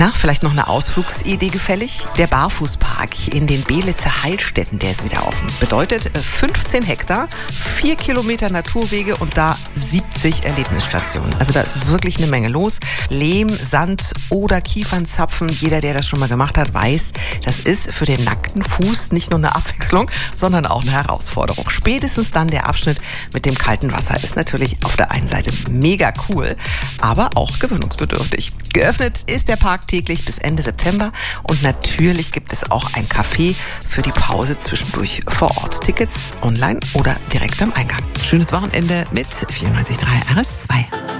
Na, vielleicht noch eine Ausflugsidee gefällig? Der Barfußpark in den Belitzer Heilstätten, der ist wieder offen. Bedeutet 15 Hektar, 4 Kilometer Naturwege und da 70 Erlebnisstationen. Also da ist wirklich eine Menge los. Lehm, Sand oder Kiefernzapfen. Jeder, der das schon mal gemacht hat, weiß, das ist für den nackten Fuß nicht nur eine Abwechslung, sondern auch eine Herausforderung. Spätestens dann der Abschnitt mit dem kalten Wasser ist natürlich auf der einen Seite mega cool, aber auch gewöhnungsbedürftig. Geöffnet ist der Park täglich bis Ende September und natürlich gibt es auch ein Café für die Pause zwischendurch vor Ort. Tickets online oder direkt am Eingang. Schönes Wochenende mit 94.3 RS2.